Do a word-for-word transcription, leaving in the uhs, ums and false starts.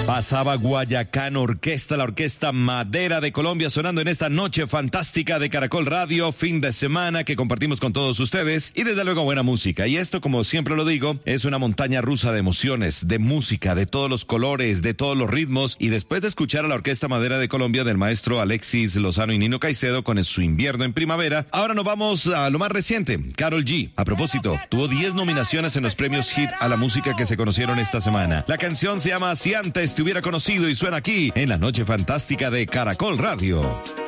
Pasaba Guayacán Orquesta, la Orquesta Madera de Colombia, sonando en esta noche fantástica de Caracol Radio, fin de semana que compartimos con todos ustedes y desde luego buena música. Y esto, como siempre lo digo, es una montaña rusa de emociones, de música, de todos los colores, de todos los ritmos. Y después de escuchar a la Orquesta Madera de Colombia del maestro Alexis Lozano y Nino Caicedo con Su Invierno en Primavera, ahora nos vamos a lo más reciente, Karol G. A propósito, tuvo diez nominaciones en los premios Hit a la música que se conocieron esta semana. La canción se llama Si Antes Te Hubiera Conocido y suena aquí en la noche fantástica de Caracol Radio.